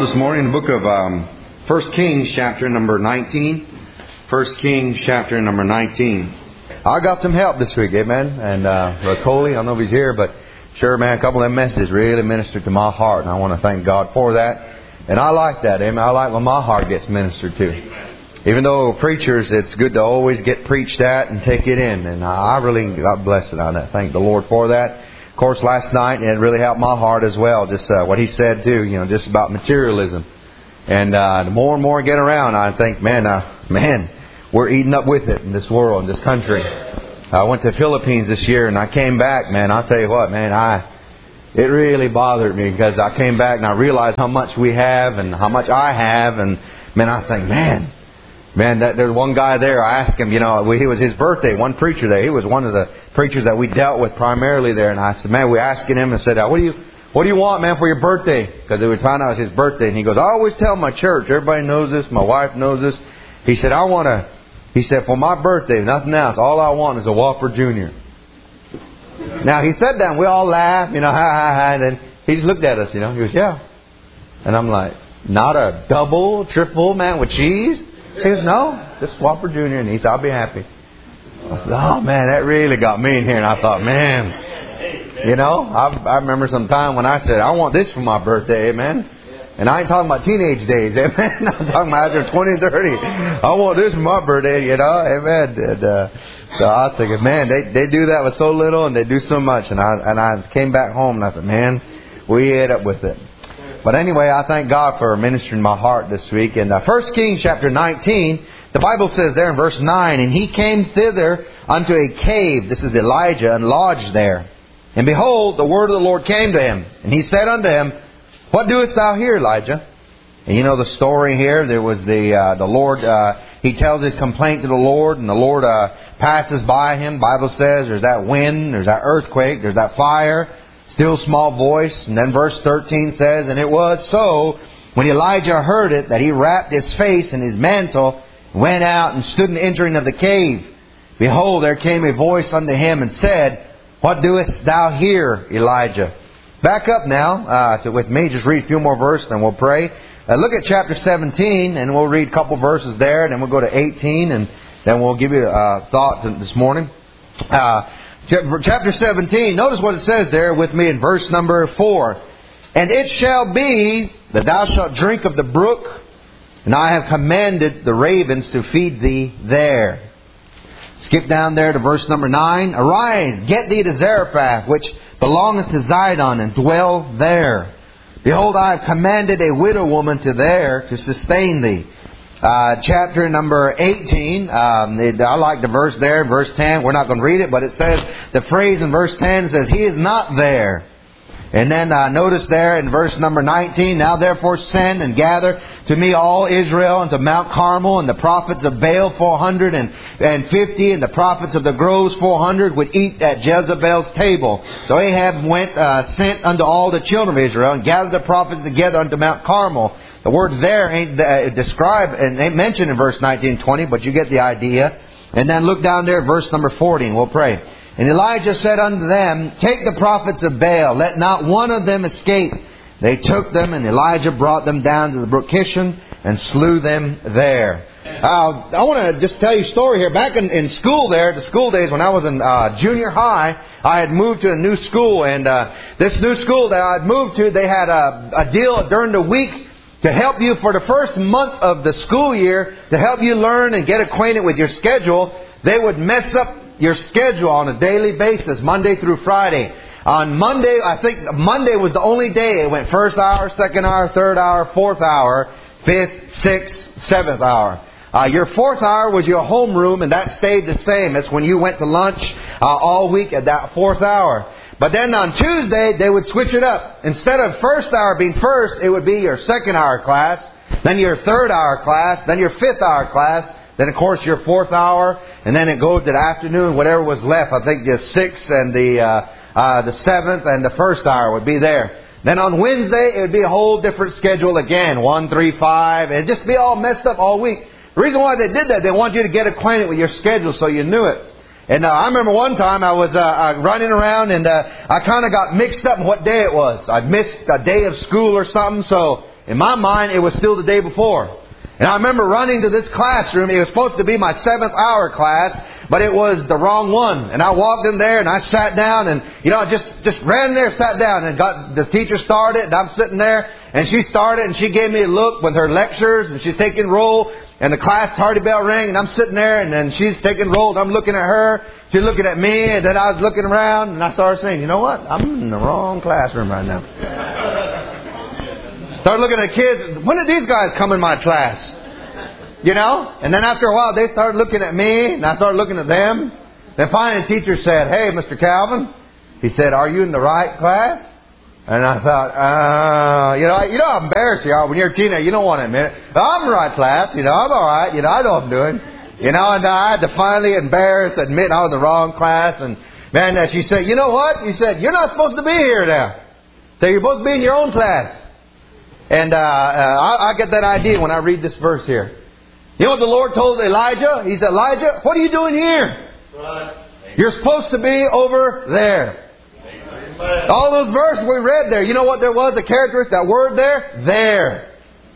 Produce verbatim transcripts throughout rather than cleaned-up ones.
Bible this morning, the book of um, First Kings, chapter number nineteen. First Kings, chapter number nineteen. I got some help this week, amen. And uh, Brother Coley, I don't know if he's here, but sure, man, a couple of them messages really ministered to my heart, and I want to thank God for that. And I like that, amen. I like when my heart gets ministered to. Even though preachers, it's good to always get preached at and take it in. And I really got blessed on that. Thank the Lord for that. Of course, last night, it really helped my heart as well. Just uh, what he said, too, you know, just about materialism. And uh, the more and more I get around, I think, man, uh, man, we're eating up with it in this world, in this country. I went to the Philippines this year, and I came back, man, I'll tell you what, man, I it really bothered me because I came back and I realized how much we have and how much I have. And, man, I think, man... Man, that, there's one guy there, I asked him, you know, he was his birthday, one preacher there. He was one of the preachers that we dealt with primarily there. And I said, man, we were asking him and said, what do you what do you want, man, for your birthday? Because we found out it was his birthday. And he goes, I always tell my church, everybody knows this, my wife knows this. He said, I want to, he said, for my birthday, nothing else, all I want is a Whopper Junior Now, he said that and we all laughed, you know, ha, ha, ha. And then he just looked at us, you know, he goes, yeah. And I'm like, not a double, triple, man, with cheese? He goes, no, just Whopper Junior And he said, I'll be happy. I said, oh, man, that really got me in here. And I thought, man, you know, I, I remember some time when I said, I want this for my birthday, amen. And I ain't talking about teenage days, amen. I'm talking about after twenty, thirty. I want this for my birthday, you know, amen. And, uh, so I was thinking, man, they, they do that with so little and they do so much. And I, and I came back home and I thought, man, we ate up with it. But anyway, I thank God for ministering my heart this week. In uh, First Kings chapter nineteen, the Bible says there in verse nine, and he came thither unto a cave, this is Elijah, and lodged there. And behold, the word of the Lord came to him. And he said unto him, what doest thou here, Elijah? And you know the story here. There was the uh, the Lord, uh, he tells his complaint to the Lord, and the Lord uh, passes by him. Bible says there's that wind, there's that earthquake, there's that fire. Still small voice. And then verse thirteen says, and it was so, when Elijah heard it, that he wrapped his face in his mantle, went out and stood in the entering of the cave. Behold, there came a voice unto him and said, what doest thou here, Elijah? Back up now uh, to, with me. Just read a few more verses, then we'll pray. Uh, look at chapter seventeen, and we'll read a couple verses there. And then we'll go to eighteen, and then we'll give you a thought this morning. Uh Chapter seventeen, notice what it says there with me in verse number four. And it shall be that thou shalt drink of the brook, and I have commanded the ravens to feed thee there. Skip down there to verse number nine. Arise, get thee to Zarephath, which belongeth to Zidon, and dwell there. Behold, I have commanded a widow woman to there to sustain thee. Uh, chapter number eighteen, um, it, I like the verse there, verse ten. We're not going to read it, but it says, the phrase in verse ten says, he is not there. And then uh, notice there in verse number nineteen, now therefore send and gather to me all Israel unto Mount Carmel, and the prophets of Baal four hundred fifty, and the prophets of the groves four hundred would eat at Jezebel's table. So Ahab went, uh, sent unto all the children of Israel, and gathered the prophets together unto Mount Carmel. The word there ain't uh, described and ain't mentioned in verse nineteen and twenty, but you get the idea. And then look down there at verse number forty, and we'll pray. And Elijah said unto them, take the prophets of Baal, let not one of them escape. They took them, and Elijah brought them down to the brook Kishon, and slew them there. Uh, I want to just tell you a story here. Back in, in school there, the school days when I was in uh, junior high, I had moved to a new school. And uh, this new school that I had moved to, they had a, a deal during the week to help you for the first month of the school year, to help you learn and get acquainted with your schedule. They would mess up your schedule on a daily basis, Monday through Friday. On Monday, I think Monday was the only day it went first hour, second hour, third hour, fourth hour, fifth, sixth, seventh hour. Uh, your fourth hour was your homeroom, and that stayed the same as when you went to lunch uh, all week at that fourth hour. But then on Tuesday, they would switch it up. Instead of first hour being first, it would be your second hour class, then your third hour class, then your fifth hour class, then of course your fourth hour, and then it goes to the afternoon, whatever was left. I think the sixth and the uh, uh, the seventh and the first hour would be there. Then on Wednesday, it would be a whole different schedule again, one, three, five, and it'd just be all messed up all week. The reason why they did that, they want you to get acquainted with your schedule so you knew it. And uh, I remember one time I was uh, uh, running around and uh, I kind of got mixed up in what day it was. I'd missed a day of school or something, so in my mind, it was still the day before. And I remember running to this classroom. It was supposed to be my seventh hour class, but it was the wrong one. And I walked in there and I sat down and, you know, I just, just ran there, sat down and got, the teacher started and I'm sitting there and she started and she gave me a look with her lectures and she's taking roll and the class tardy bell rang and I'm sitting there and then she's taking roll and I'm looking at her. She's looking at me and then I was looking around and I started saying, you know what? I'm in the wrong classroom right now. Started looking at kids. When did these guys come in my class? You know? And then after a while, they started looking at me, and I started looking at them. Then finally, the teacher said, "Hey, Mister Calvin," he said, "are you in the right class?" And I thought, uh, you know, you know how embarrassed you are when you're a teenager. You don't want to admit it. I'm in the right class. You know, I'm all right. You know, I know what I'm doing. You know, and I had to finally embarrassed admit I was in the wrong class. And man, she said, "You know what?" He said, "You're not supposed to be here now. So you're supposed to be in your own class." And uh, uh, I, I get that idea when I read this verse here. You know what the Lord told Elijah? He said, "Elijah, what are you doing here? Right. You're supposed to be over there." Amen. All those verses we read there, you know what there was? The characteristic, that word there? There.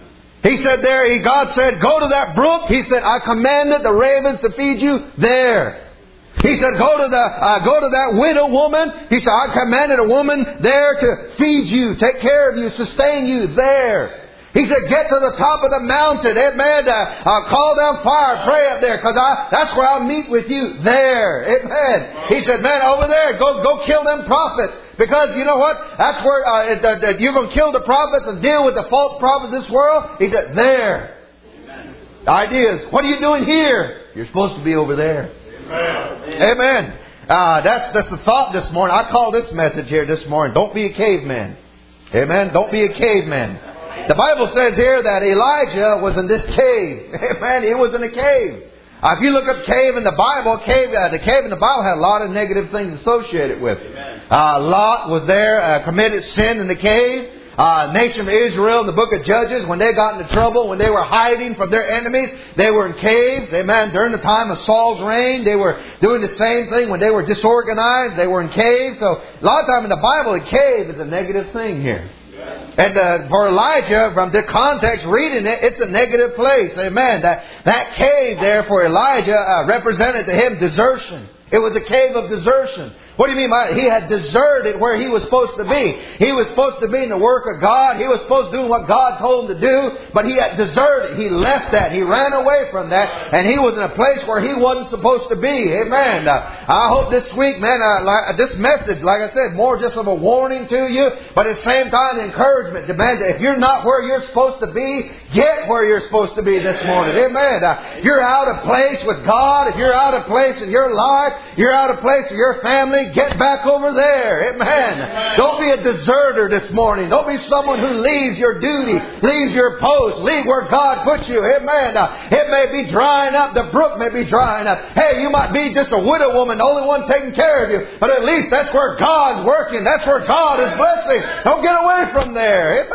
He said there, he, God said, "Go to that brook." He said, "I commanded the ravens to feed you there." He said, go to the uh, go to that widow woman. He said, "I commanded a woman there to feed you, take care of you, sustain you there." He said, "Get to the top of the mountain, amen, uh, uh, call down fire, pray up there, because I that's where I'll meet with you there, amen." He said, "Man, over there, go go kill them prophets, because you know what? That's where uh, that, that you're going to kill the prophets and deal with the false prophets of this world." He said, "There." Amen. The idea is, what are you doing here? You're supposed to be over there. Amen. Amen. Uh, that's that's the thought this morning. I call this message here this morning, "Don't be a caveman." Amen. Don't be a caveman. The Bible says here that Elijah was in this cave. Amen. He was in a cave. Uh, if you look up cave in the Bible, cave uh, the cave in the Bible had a lot of negative things associated with it. Uh, Lot was there, uh, committed sin in the cave. Uh, nation of Israel in the book of Judges, when they got into trouble, when they were hiding from their enemies, they were in caves. Amen. During the time of Saul's reign, they were doing the same thing. When they were disorganized, they were in caves. So a lot of time in the Bible, a cave is a negative thing here. And uh, for Elijah, from the context reading it, it's a negative place. Amen. That that cave there for Elijah uh, represented to him desertion. It was a cave of desertion. What do you mean by it? He had deserted where he was supposed to be. He was supposed to be in the work of God. He was supposed to do what God told him to do. But he had deserted. He left that. He ran away from that. And he was in a place where he wasn't supposed to be. Amen. Uh, I hope this week, man, uh, like, this message, like I said, more just of a warning to you. But at the same time, encouragement. Demand that if you're not where you're supposed to be, get where you're supposed to be this morning. Amen. Uh, you're out of place with God. If you're out of place in your life, you're out of place with your family, get back over there. Amen. Don't be a deserter this morning. Don't be someone who leaves your duty, leaves your post, leave where God put you. Amen. Uh, it may be drying up. The brook may be drying up. Hey, you might be just a widow woman, the only one taking care of you. But at least that's where God's working. That's where God is blessing. Don't get away from there.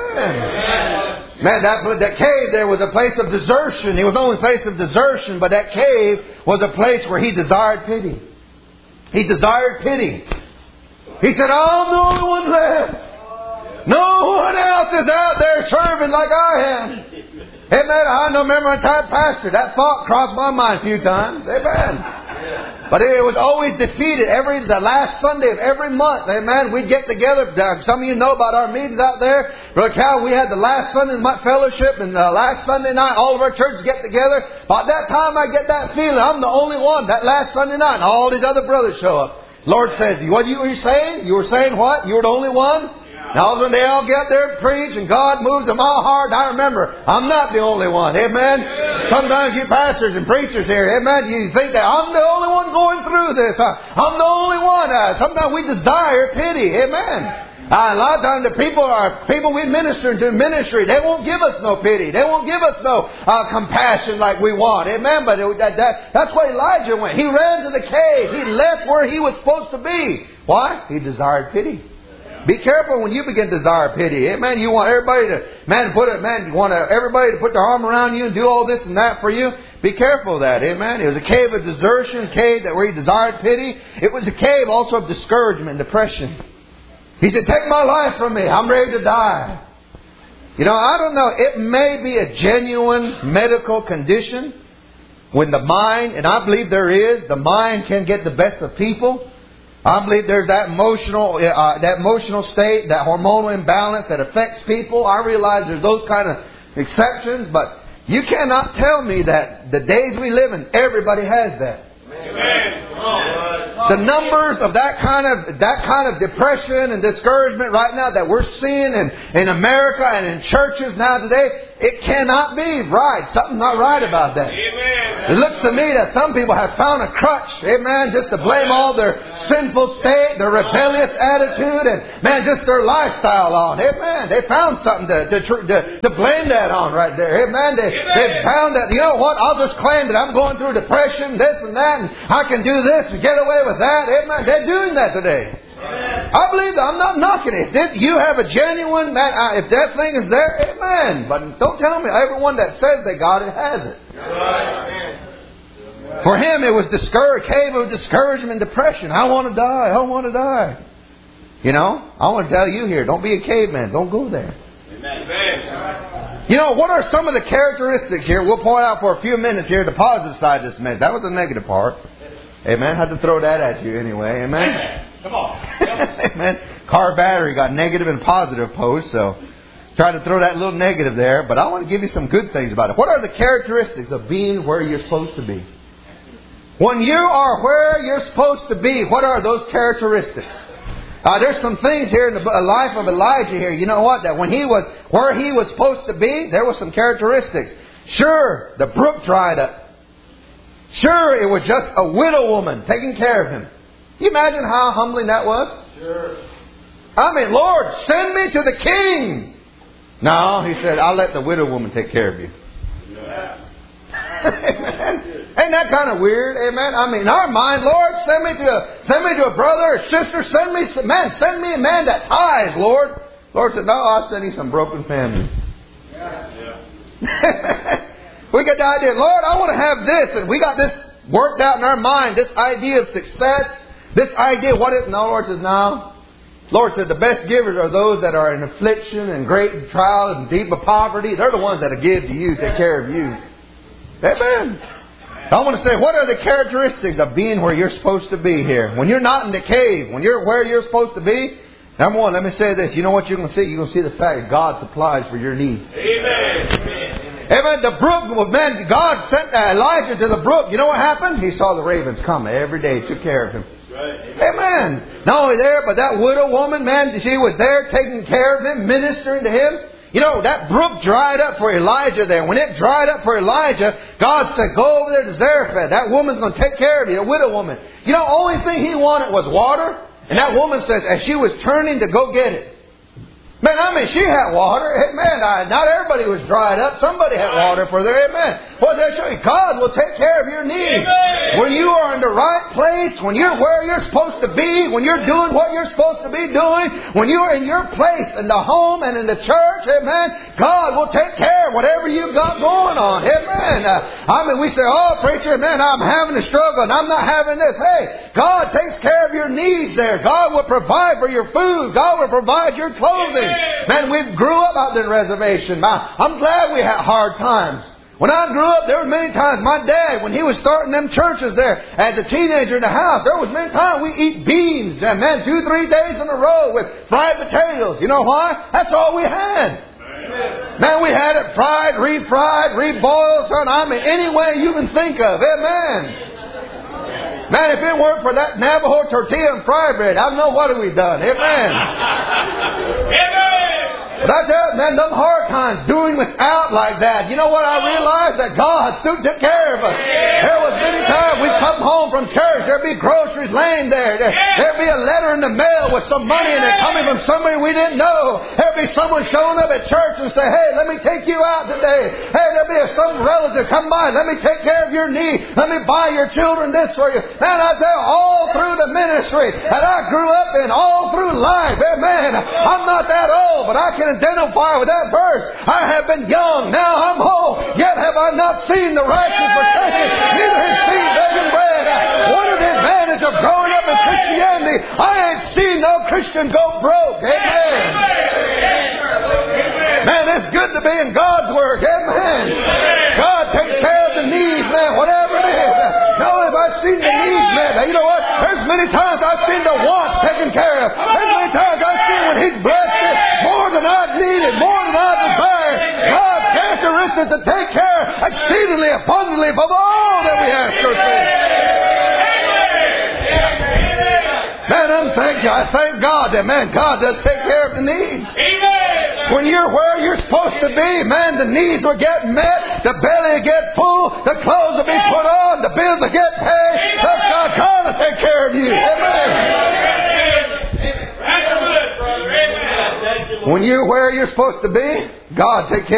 Amen. Man, that, that cave there was a place of desertion. It was the only place of desertion, but that cave was a place where he desired pity. He desired pity. He said, "I'm the only one left. No one else is out there serving like I am." Amen. I remember a time pastor. That thought crossed my mind a few times. Amen. But it was always defeated. Every the last Sunday of every month, amen, we'd get together. Some of you know about our meetings out there. Brother Cal, we had the last Sunday fellowship, and the last Sunday night, all of our churches get together. By that time, I get that feeling I'm the only one. That last Sunday night, and all these other brothers show up. Lord says, "What you were saying? You were saying what? You were the only one?" And all of a sudden they all get there and preach, and God moves in my heart. I remember, I'm not the only one. Amen. Sometimes you pastors and preachers here, amen, you think that I'm the only one going through this. I'm the only one. Uh, sometimes we desire pity. Amen. Uh, a lot of times the people are people we minister to ministry. They won't give us no pity. They won't give us no uh, compassion like we want. Amen. But it, that, that, that's where Elijah went. He ran to the cave. He left where he was supposed to be. Why? He desired pity. Be careful when you begin to desire pity. Amen. You want everybody to, man, put it, man, you want everybody to put their arm around you and do all this and that for you. Be careful of that. Amen. It was a cave of desertion, a cave that where he desired pity. It was a cave also of discouragement and depression. He said, "Take my life from me. I'm ready to die." You know, I don't know. It may be a genuine medical condition when the mind, and I believe there is, the mind can get the best of people. I believe there's that emotional, uh, that emotional state, that hormonal imbalance that affects people. I realize there's those kind of exceptions, but you cannot tell me that the days we live in, everybody has that. Amen. The numbers of that kind of that kind of depression and discouragement right now that we're seeing in, in America and in churches now today, it cannot be right. Something's not right about that. Amen. It looks to me that some people have found a crutch, amen, just to blame all their sinful state, their rebellious attitude, and man, just their lifestyle on. Amen. They found something to to, to, to blame that on right there. Amen. They, they found that, you know what, I'll just claim that I'm going through depression, this and that, and I can do this and get away with that. Amen. They're doing that today. Amen. I believe that. I'm not knocking it. If you have a genuine, man, if that thing is there, amen. But don't tell me everyone that says they got it has it. Amen. For him, it was discouraged, cave of discouragement, depression. I want to die. I want to die. You know, I want to tell you here, don't be a caveman. Don't go there. Amen. You know, what are some of the characteristics here? We'll point out for a few minutes here the positive side of this message. That was the negative part. Amen. Had to throw that at you anyway. Amen. Amen. Come on. Amen. Car battery got negative and positive posts, so try to throw that little negative there. But I want to give you some good things about it. What are the characteristics of being where you're supposed to be? When you are where you're supposed to be, what are those characteristics? Uh, there's some things here in the life of Elijah here. You know what? That when he was where he was supposed to be, there were some characteristics. Sure, the brook dried up. Sure, it was just a widow woman taking care of him. Can you imagine how humbling that was? Sure. I mean, Lord, send me to the king. No, he said, I'll let the widow woman take care of you. Yeah. Amen. Ain't that kind of weird? Amen. I mean, in our mind, Lord, send me to a, send me to a brother or sister. Send me, man, send me a man that tithes, Lord. Lord said, no, I'll send you some broken families. Yeah. Yeah. We got the idea, Lord, I want to have this, and we got this worked out in our mind. This idea of success, this idea of what it. No, Lord says, no. Lord said, the best givers are those that are in affliction and great trial and deep of poverty. They're the ones that will give to you, take care of you. Amen. I want to say, what are the characteristics of being where you're supposed to be here? When you're not in the cave, when you're where you're supposed to be, number one, let me say this. You know what you're going to see? You're going to see the fact that God supplies for your needs. Amen. Amen. The brook, man, God sent Elijah to the brook. You know what happened? He saw the ravens come every day, took care of him. Right. Amen. Not only there, but that widow woman, man, she was there taking care of him, ministering to him. You know, that brook dried up for Elijah there. When it dried up for Elijah, God said, go over there to Zarephath. That woman's going to take care of you, a widow woman. You know, the only thing he wanted was water. And that woman says, as she was turning to go get it, man, I mean, she had water. Amen. Not everybody was dried up. Somebody had water for their. Amen. Well, that show you God will take care of your needs. Amen. When you are in the right place, when you're where you're supposed to be, when you're doing what you're supposed to be doing, when you're in your place in the home and in the church, amen, God will take care of whatever you've got going on. Amen. Uh, I mean, we say, oh, preacher, man, I'm having a struggle and I'm not having this. Hey, God takes care of your needs there. God will provide for your food. God will provide your clothing. Man, we grew up out there in the reservation. I'm glad we had hard times. When I grew up, there were many times my dad, when he was starting them churches there as a teenager in the house, there was many times we eat beans, and man, two, three days in a row with fried potatoes. You know why? That's all we had. Amen. Man, we had it fried, refried, reboiled, son. I mean, any way you can think of. Amen. Man, if it weren't for that Navajo tortilla and fry bread, I don't know what have we done. Amen. Amen. But I tell you, man, them hard times doing without like that. You know what I realized? That God still took care of us. There was many times we'd come home from church, there'd be groceries laying there. There'd be a letter in the mail with some money in it coming from somebody we didn't know. There'd be someone showing up at church and say, hey, let me take you out today. Hey, there'd be some relative come by. Let me take care of your need. Let me buy your children this for you. Man, I tell you, all through the ministry that I grew up in, all through life, amen. I'm not that old, but I can identify with that verse. I have been young, now I'm old, yet have I not seen the righteous forsaken, neither his seed begging bread. What is the advantage of growing up in Christianity? I ain't seen no Christian go broke. Amen. Man, this it's good to be in God's work. Amen. God takes care of the needs, man, whatever it is. Now, if I've seen the needs met, now, you know what? There's many times I've seen the wants taken care of. There's many times I've seen when He's blessed it more than I've needed, more than I've desired. God's characteristics to take care exceedingly abundantly above all that we ask or think. Man, I'm thank you. I thank God that, man, God does take care of the needs. Amen. When you're where you're supposed to be, man, the needs will get met, the belly will get full, the clothes will be put on, the bills will get paid. That's God. God will take care of you. Amen. When you're where you're supposed to be, God take care.